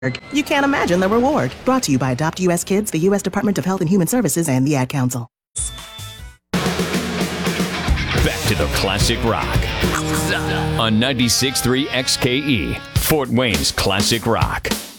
You can't imagine the reward. Brought to you by Adopt U.S. Kids, the U.S. Department of Health and Human Services, and the Ad Council. Back to the classic rock on 96.3 XKE, Fort Wayne's classic rock.